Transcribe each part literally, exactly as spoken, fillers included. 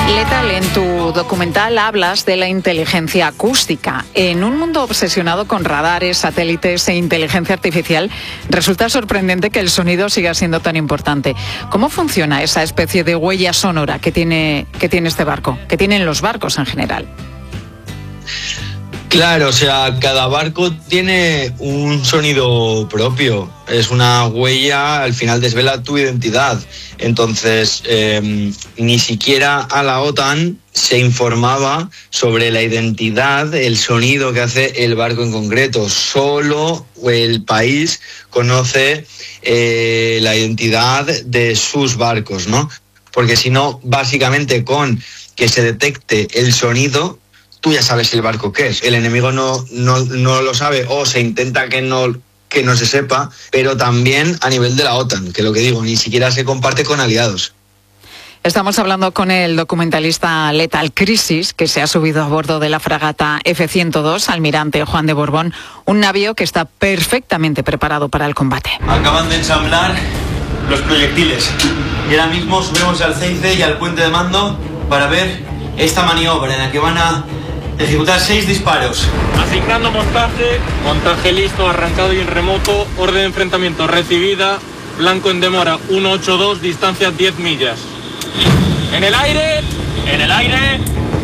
Letal, en tu documental hablas de la inteligencia acústica. En un mundo obsesionado con radares, satélites e inteligencia artificial, resulta sorprendente que el sonido siga siendo tan importante. ¿Cómo funciona esa especie de huella sonora que tiene, que tiene este barco, que tienen los barcos en general? Claro, o sea, cada barco tiene un sonido propio, es una huella, al final desvela tu identidad. Entonces, eh, ni siquiera a la OTAN se informaba sobre la identidad, el sonido que hace el barco en concreto. Solo el país conoce eh, la identidad de sus barcos, ¿no? Porque si no, básicamente con que se detecte el sonido, tú ya sabes el barco qué es. El enemigo no, no, no lo sabe o se intenta que no, que no se sepa, pero también a nivel de la OTAN, que lo que digo, ni siquiera se comparte con aliados. Estamos hablando con el documentalista Letal Crisis, que se ha subido a bordo de la fragata F ciento dos, Almirante Juan de Borbón, un navío que está perfectamente preparado para el combate. Acaban de ensamblar los proyectiles y ahora mismo subimos al Ceice y al puente de mando para ver esta maniobra en la que van a ejecutar seis disparos. Asignando montaje, montaje listo, arrancado y en remoto, orden de enfrentamiento recibida, blanco en demora ciento ochenta y dos, distancia diez millas. En el aire, en el aire.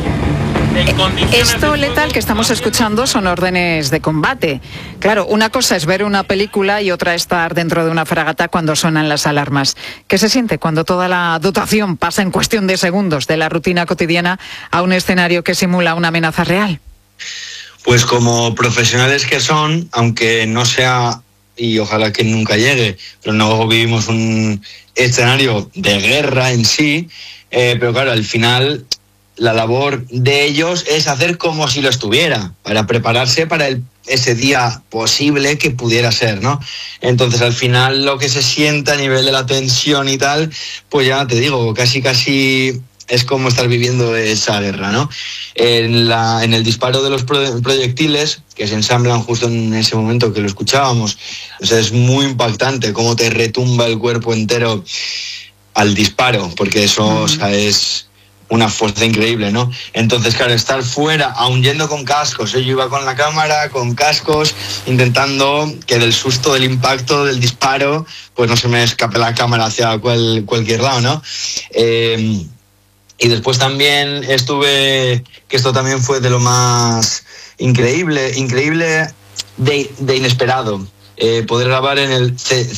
En condiciones Esto, de Letal, que estamos escuchando son órdenes de combate. Claro, una cosa es ver una película y otra estar dentro de una fragata cuando suenan las alarmas. ¿Qué se siente cuando toda la dotación pasa en cuestión de segundos de la rutina cotidiana a un escenario que simula una amenaza real? Pues como profesionales que son, aunque no sea, y ojalá que nunca llegue, pero no vivimos un escenario de guerra en sí, eh, pero claro, al final la labor de ellos es hacer como si lo estuviera, para prepararse para el, ese día posible que pudiera ser, ¿no? Entonces, al final, lo que se siente a nivel de la tensión y tal, pues ya te digo, casi casi es como estar viviendo esa guerra, ¿no? En, la, en el disparo de los pro, proyectiles, que se ensamblan justo en ese momento que lo escuchábamos, o sea, es muy impactante cómo te retumba el cuerpo entero al disparo, porque eso, mm. o sea, es una fuerza increíble, ¿no? Entonces, claro, estar fuera, aun yendo con cascos, ¿eh? Yo iba con la cámara, con cascos, intentando que del susto del impacto, del disparo, pues no se me escape la cámara hacia cual, cualquier lado, ¿no? Eh, y después también estuve, que esto también fue de lo más increíble, increíble de, de inesperado, eh, poder grabar en el C